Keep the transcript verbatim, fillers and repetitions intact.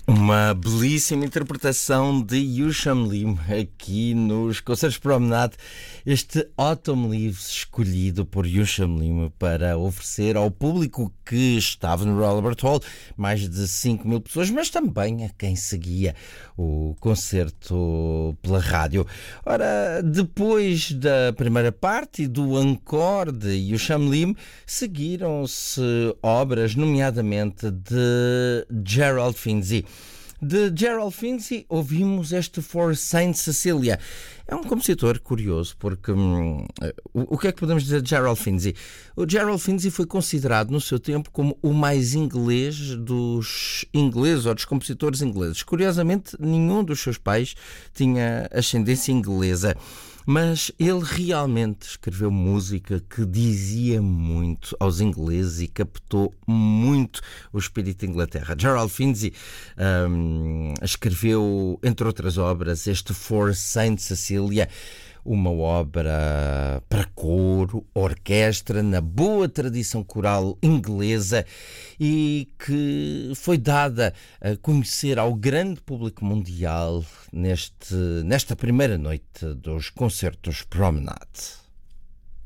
Uma belíssima interpretação de Yusham Lim aqui nos Concertos Promenade. Este Autumn Leaves escolhido por Yusham Lim para oferecer ao público que estava no Royal Albert Hall, mais de cinco mil pessoas, mas também a quem seguia o concerto pela rádio. Ora, depois da primeira parte e do encore de Yusham Lim, seguiram-se obras, nomeadamente de Gerald Finzi. De Gerald Finzi ouvimos este For Saint Cecilia. É um compositor curioso, porque hum, o, o que é que podemos dizer de Gerald Finzi? O Gerald Finzi foi considerado no seu tempo como o mais inglês dos ingleses ou dos compositores ingleses. Curiosamente, nenhum dos seus pais tinha ascendência inglesa. Mas ele realmente escreveu música que dizia muito aos ingleses e captou muito o espírito de Inglaterra. Gerald Finzi um, escreveu, entre outras obras, este For Saint Cecilia, uma obra para coro, orquestra, na boa tradição coral inglesa e que foi dada a conhecer ao grande público mundial neste, nesta primeira noite dos Concertos Promenade.